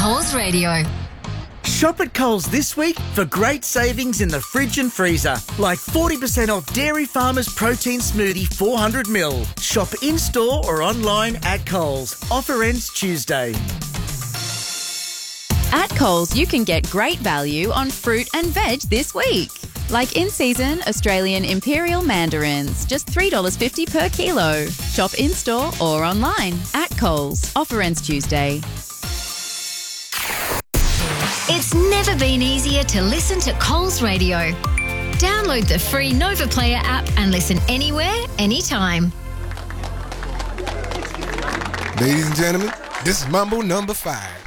Coles Radio. Shop at Coles this week for great savings in the fridge and freezer, like 40% off Dairy Farmers Protein Smoothie 400ml. Shop in-store or online at Coles. Offer ends Tuesday. At Coles, you can get great value on fruit and veg this week. Like in-season Australian Imperial mandarins, just $3.50 per kilo. Shop in-store or online at Coles. Offer ends Tuesday. It's never been easier to listen to Coles Radio. Download the free Nova Player app and listen anywhere, anytime. Ladies and gentlemen, this is Mambo number 5.